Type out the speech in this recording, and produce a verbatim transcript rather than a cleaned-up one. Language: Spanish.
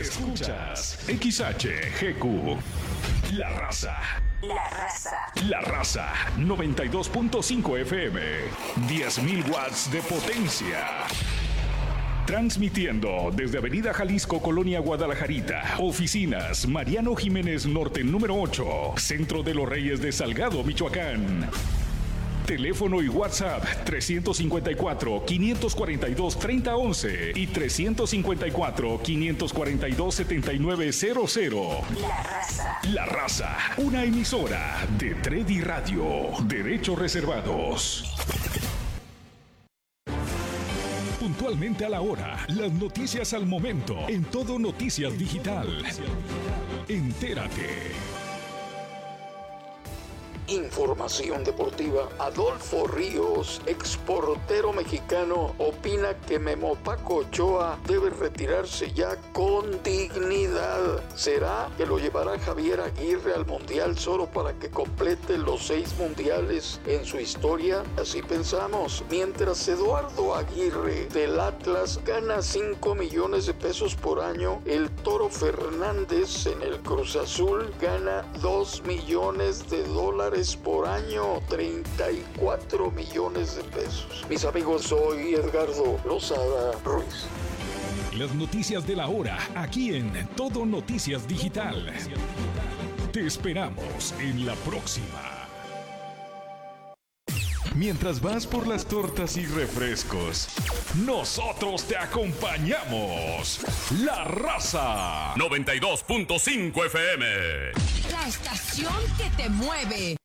Escuchas X H G Q. La Raza. La Raza. La Raza. noventa y dos punto cinco F M. diez mil watts de potencia. Transmitiendo desde Avenida Jalisco, Colonia Guadalajarita. Oficinas Mariano Jiménez Norte número ocho. Centro de los Reyes de Salgado, Michoacán. Teléfono y WhatsApp trescientos cincuenta y cuatro, quinientos cuarenta y dos, treinta once y trescientos cincuenta y cuatro, quinientos cuarenta y dos, setenta y nueve cero cero. La Raza. La Raza, una emisora de Tredi Radio. Derechos reservados. Puntualmente a la hora, las noticias al momento, en Todo Noticias Digital. Entérate. Información deportiva. Adolfo Ríos, exportero mexicano, opina que Memo Paco Ochoa debe retirarse ya con dignidad. ¿Será que lo llevará Javier Aguirre al Mundial solo para que complete los seis mundiales en su historia? Así pensamos. Mientras Eduardo Aguirre del Atlas gana cinco millones de pesos por año, el Toro Fernández en el Cruz Azul gana dos millones de dólares por año, treinta y cuatro millones de pesos. Mis amigos, soy Edgardo Lozada Ruiz. Las noticias de la hora, aquí en Todo Noticias Digital. Te esperamos en la próxima. Mientras vas por las tortas y refrescos, nosotros te acompañamos. La Raza. noventa y dos punto cinco F M. La estación que te mueve.